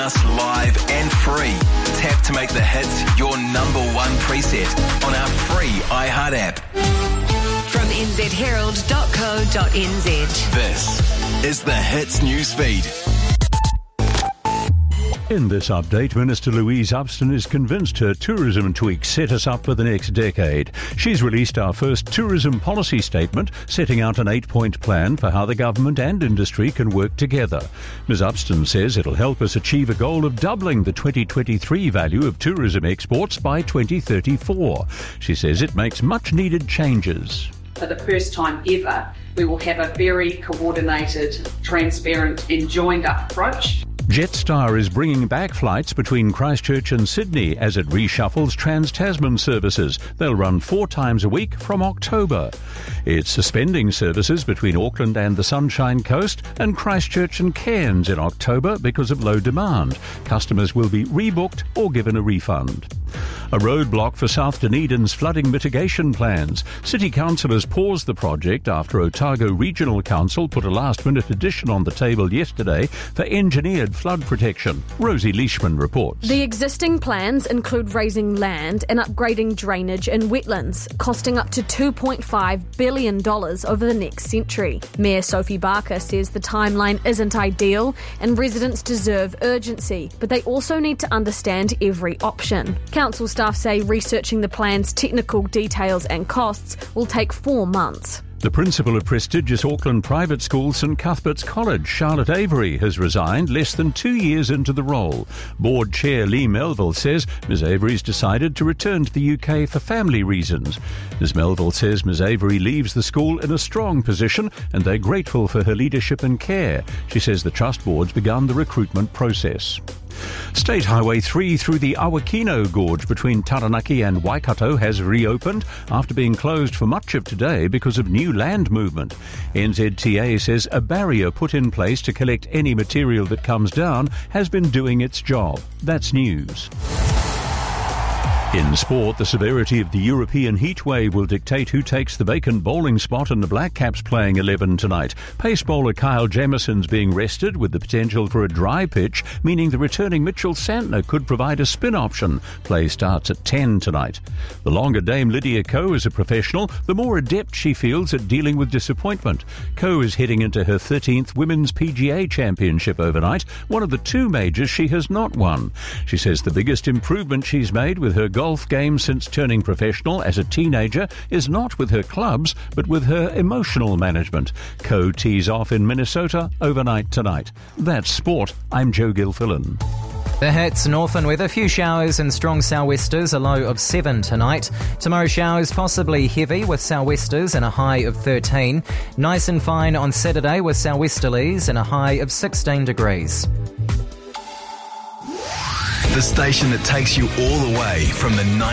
us live and free. Tap to make the hits your number one preset on our free iHeart app. From nzherald.co.nz. This is the Hits newsfeed. In this update, Minister Louise Upston is convinced her tourism tweaks set us up for the next decade. She's released our first tourism policy statement, setting out an 8-point plan for how the government and industry can work together. Ms Upston says it'll help us achieve a goal of doubling the 2023 value of tourism exports by 2034. She says it makes much-needed changes. For the first time ever, we will have a very coordinated, transparent and joined-up approach. Jetstar is bringing back flights between Christchurch and Sydney as it reshuffles Trans-Tasman services. They'll run 4 times a week from October. It's suspending services between Auckland and the Sunshine Coast and Christchurch and Cairns in October because of low demand. Customers will be rebooked or given a refund. A roadblock for South Dunedin's flooding mitigation plans. City councillors paused the project after Otago Regional Council put a last-minute addition on the table yesterday for engineered flood protection. Rosie Leishman reports. The existing plans include raising land and upgrading drainage in wetlands, costing up to $2.5 billion over the next century. Mayor Sophie Barker says the timeline isn't ideal and residents deserve urgency, but they also need to understand every option. Council staff say researching the plan's technical details and costs will take 4 months. The principal of prestigious Auckland private school St Cuthbert's College, Charlotte Avery, has resigned less than 2 years into the role. Board Chair Lee Melville says Ms Avery's decided to return to the UK for family reasons. Ms Melville says Ms Avery leaves the school in a strong position and they're grateful for her leadership and care. She says the Trust Board's begun the recruitment process. State Highway 3 through the Awakino Gorge between Taranaki and Waikato has reopened after being closed for much of today because of new land movement. NZTA says a barrier put in place to collect any material that comes down has been doing its job. That's news. In sport, the severity of the European heatwave will dictate who takes the vacant bowling spot in the Black Caps playing 11 tonight. Pace bowler Kyle Jamison's being rested with the potential for a dry pitch, meaning the returning Mitchell Santner could provide a spin option. Play starts at 10 tonight. The longer Dame Lydia Ko is a professional, the more adept she feels at dealing with disappointment. Ko is heading into her 13th Women's PGA Championship overnight, one of the 2 majors she has not won. She says the biggest improvement she's made with her golf game since turning professional as a teenager is not with her clubs, but with her emotional management. Ko tees off in Minnesota overnight tonight. That's sport. I'm Joe Gilfillan. The Hits northern with a few showers and strong sou'westers, a low of 7 tonight. Tomorrow showers possibly heavy with sou'westers and a high of 13. Nice and fine on Saturday with sou'westerlies and a high of 16 degrees. The station that takes you all the way from the